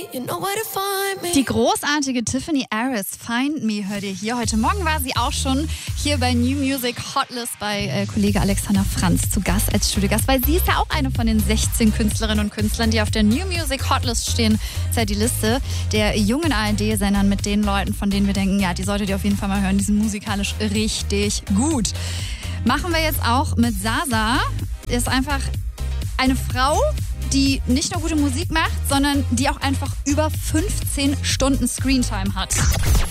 you know where to find me. Die großartige Tiffany Aris, Find Me, hört ihr hier. Heute Morgen war sie auch schon hier bei New Music Hotlist bei Kollege Alexander Franz zu Gast als Studiogast, weil sie ist ja auch eine von den 16 Künstlerinnen und Künstlern, die auf der New Music Hotlist stehen. Das ist ja die Liste der jungen ARD-Sendern mit den Leuten, von denen wir denken, ja, die solltet ihr auf jeden Fall mal hören. Die sind musikalisch richtig gut. Machen wir jetzt auch mit Sasa. Ist einfach eine Frau, die nicht nur gute Musik macht, sondern die auch einfach über 15 Stunden Screentime hat.